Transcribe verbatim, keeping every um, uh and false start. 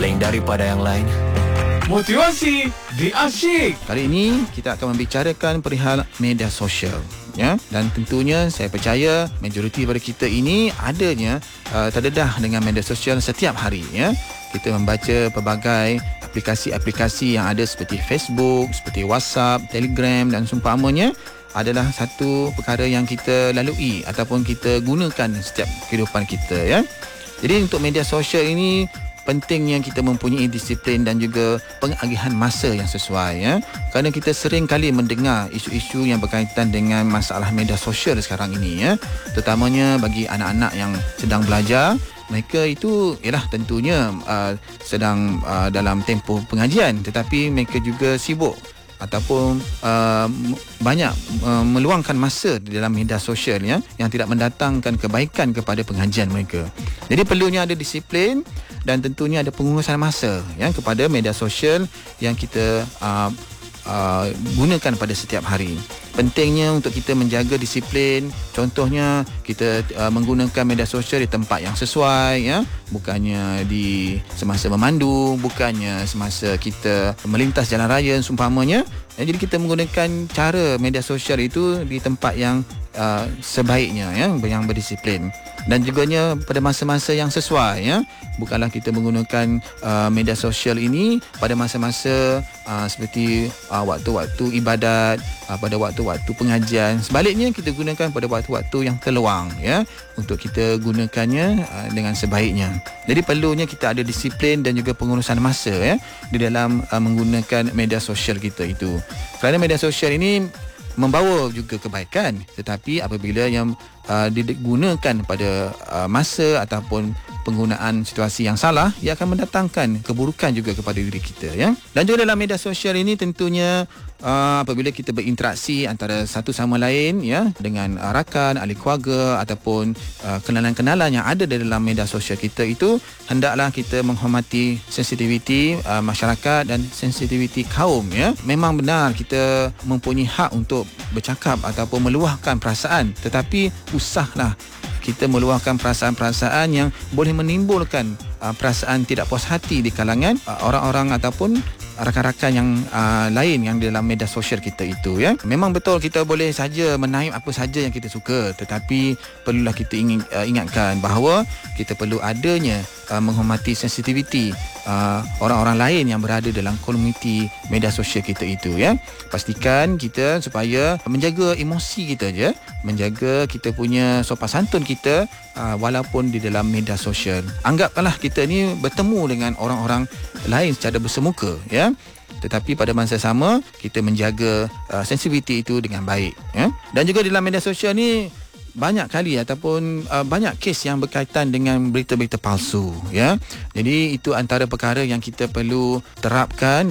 lain daripada yang lain. Motivasi di Asyik. Kali ini kita akan membicarakan perihal media sosial, ya, dan tentunya saya percaya majoriti daripada kita ini adanya uh, terdedah dengan media sosial setiap hari, ya. Kita membaca pelbagai aplikasi-aplikasi yang ada seperti Facebook, seperti WhatsApp, Telegram dan seumpamanya adalah satu perkara yang kita lalui ataupun kita gunakan setiap kehidupan kita, ya. Jadi untuk media sosial ini pentingnya kita mempunyai disiplin dan juga pengagihan masa yang sesuai, ya. Kerana kita sering kali mendengar isu-isu yang berkaitan dengan masalah media sosial sekarang ini, ya. Terutamanya bagi anak-anak yang sedang belajar, mereka itu ialah tentunya uh, sedang uh, dalam tempoh pengajian, tetapi mereka juga sibuk ataupun uh, banyak uh, meluangkan masa di dalam media sosial, ya, yang tidak mendatangkan kebaikan kepada pengajian mereka. Jadi perlunya ada disiplin dan tentunya ada pengurusan masa, ya, kepada media sosial yang kita uh, uh, gunakan pada setiap hari. Pentingnya untuk kita menjaga disiplin. Contohnya kita uh, menggunakan media sosial di tempat yang sesuai, ya, bukannya di semasa memandu, bukannya semasa kita melintas jalan raya seumpamanya. Ya, jadi kita menggunakan cara media sosial itu di tempat yang uh, sebaiknya, ya, yang berdisiplin dan juganya pada masa-masa yang sesuai, ya. Bukanlah kita menggunakan uh, media sosial ini pada masa-masa uh, seperti uh, waktu-waktu ibadat, uh, pada waktu-waktu pengajian. Sebaliknya kita gunakan pada waktu-waktu yang terluang, ya, untuk kita gunakannya uh, dengan sebaiknya. Jadi perlunya kita ada disiplin dan juga pengurusan masa, ya, di dalam uh, menggunakan media sosial kita itu. Kerana media sosial ini membawa juga kebaikan, tetapi apabila yang uh, digunakan pada uh, masa ataupun penggunaan situasi yang salah, ia akan mendatangkan keburukan juga kepada diri kita, ya. Dan juga dalam media sosial ini tentunya uh, apabila kita berinteraksi antara satu sama lain, ya, dengan uh, rakan, ahli keluarga ataupun uh, kenalan-kenalan yang ada dalam media sosial kita itu, hendaklah kita menghormati sensitiviti uh, masyarakat dan sensitiviti kaum, ya. Memang benar kita mempunyai hak untuk bercakap ataupun meluahkan perasaan, tetapi usahlah kita meluahkan perasaan-perasaan yang boleh menimbulkan uh, perasaan tidak puas hati di kalangan uh, orang-orang ataupun rakan-rakan yang uh, lain yang dalam media sosial kita itu, ya. Memang betul kita boleh saja menaip apa saja yang kita suka, tetapi perlulah kita ingin uh, ingatkan bahawa kita perlu adanya uh, menghormati sensitiviti uh, orang-orang lain yang berada dalam komuniti media sosial kita itu, ya. Pastikan kita supaya menjaga emosi kita je, menjaga kita punya sopan santun kita uh, walaupun di dalam media sosial. Anggaplah kita ni bertemu dengan orang-orang lain secara bersemuka, ya. Tetapi pada masa sama kita menjaga uh, sensitiviti itu dengan baik, ya. Dan juga dalam media sosial ni banyak kali ataupun uh, banyak kes yang berkaitan dengan berita-berita palsu, ya. Jadi itu antara perkara yang kita perlu terapkan